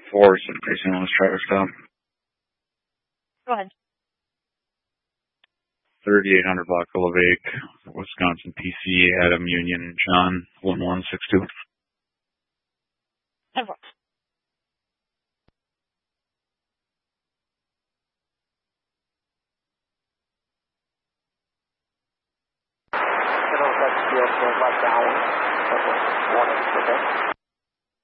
Force and Precinct 1 traffic stop. Go ahead. 3800 block Elevate, Wisconsin PC, Adam Union, John, 1162. Left down, 1, okay.